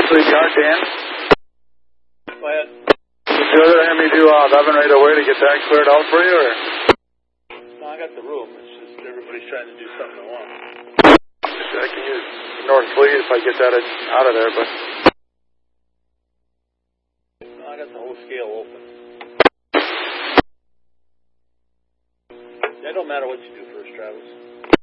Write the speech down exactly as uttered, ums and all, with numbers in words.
Fleet car, Dan. Go ahead. Did the other enemy do uh, eleven right away to get that cleared out for you, or? No, I got the room. It's just everybody's trying to do something at once. I can use North Fleet if I get that out of there, but... No, I got the whole scale open. It don't matter what you do first, Travis.